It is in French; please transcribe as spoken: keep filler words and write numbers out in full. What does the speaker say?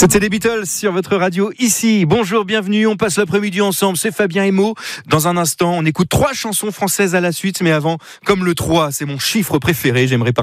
C'était les Beatles sur votre radio ici. Bonjour, bienvenue, on passe l'après-midi ensemble, c'est Fabien et Mo. Dans un instant, on écoute trois chansons françaises à la suite, mais avant, comme le trois, c'est mon chiffre préféré, j'aimerais